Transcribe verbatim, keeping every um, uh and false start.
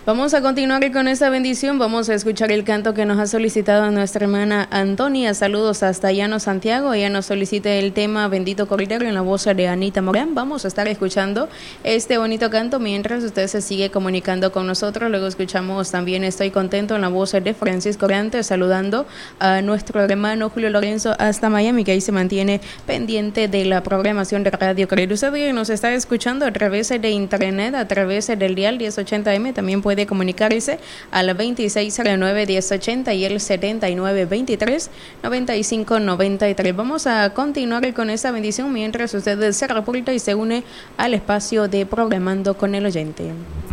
Vamos a continuar con esta bendición. Vamos a escuchar el canto que nos ha solicitado nuestra hermana Antonia. Saludos hasta Llano, Santiago. Ella nos solicita el tema Bendito Cordero en la voz de Anita Morán. Vamos a estar escuchando este bonito canto mientras usted se sigue comunicando con nosotros. Luego escuchamos también Estoy Contento en la voz de Francisco Orante, saludando a nuestro hermano Julio Lorenzo hasta Miami, que ahí se mantiene pendiente de la programación de Radio Querer. Usted que nos está escuchando a través de internet, a través del dial diez ochenta eme, también puede puede comunicarse al veintiséis cero nueve diez ochenta y el setenta y nueve veintitrés noventa y cinco noventa y tres. Vamos a continuar con esta bendición mientras usted se reporta y se une al espacio de Programando con el Oyente.